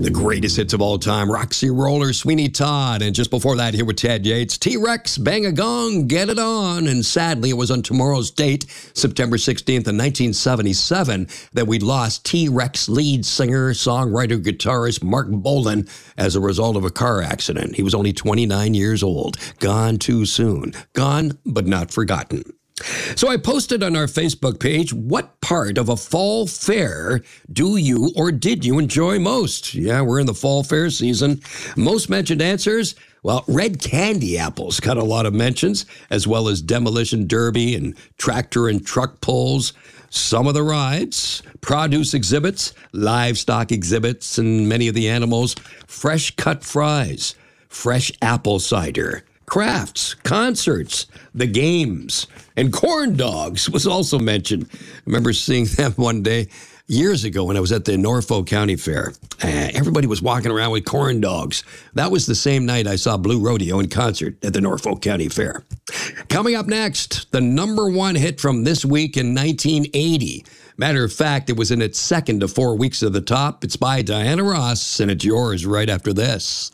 The greatest hits of all time, Roxy Roller, Sweeney Todd. And just before that, here with Ted Yates, T-Rex, Bang a Gong, Get It On. And sadly, it was on tomorrow's date, September 16th of 1977, that we lost T-Rex lead singer, songwriter, guitarist Mark Bolan as a result of a car accident. He was only 29 years old. Gone too soon. Gone, but not forgotten. So I posted on our Facebook page, what part of a fall fair do you or did you enjoy most? Yeah, we're in the fall fair season. Most mentioned answers, well, red candy apples got a lot of mentions, as well as demolition derby and tractor and truck pulls. Some of the rides, produce exhibits, livestock exhibits, and many of the animals, fresh cut fries, fresh apple cider, crafts, concerts, the games, and corn dogs was also mentioned. I remember seeing them one day years ago when I was at the Norfolk County Fair. Everybody was walking around with corn dogs. That was the same night I saw Blue Rodeo in concert at the Norfolk County Fair. Coming up next, the number one hit from this week in 1980. Matter of fact, it was in its second to 4 weeks of the top. It's by Diana Ross, and it's yours right after this.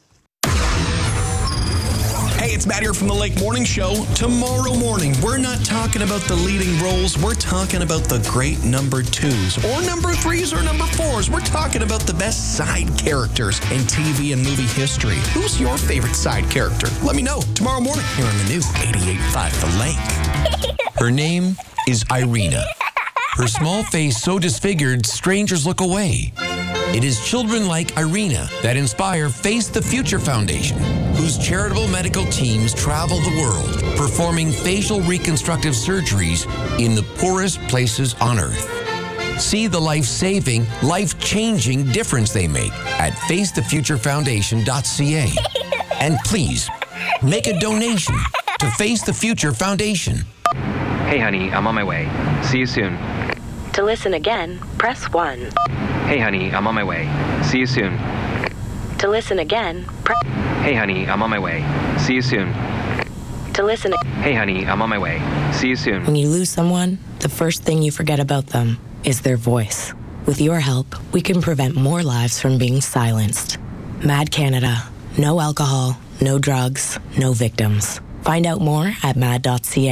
Hey, it's Matt here from the Lake Morning Show. Tomorrow morning, we're not talking about the leading roles. We're talking about the great number twos or number threes or number fours. We're talking about the best side characters in TV and movie history. Who's your favorite side character? Let me know tomorrow morning here on the new 88.5 The Lake. Her name is Irina. Her small face so disfigured, strangers look away. It is children like Irina that inspire Face the Future Foundation, whose charitable medical teams travel the world performing facial reconstructive surgeries in the poorest places on Earth. See the life-saving, life-changing difference they make at facethefuturefoundation.ca. And please, make a donation to Face the Future Foundation. Hey honey, I'm on my way. See you soon. To listen again, press 1. Hey honey, I'm on my way. See you soon. To listen again, press... Hey honey, I'm on my way. See you soon. To listen... Hey honey, I'm on my way. See you soon. When you lose someone, the first thing you forget about them is their voice. With your help, we can prevent more lives from being silenced. Mad Canada. No alcohol, no drugs, no victims. Find out more at mad.ca.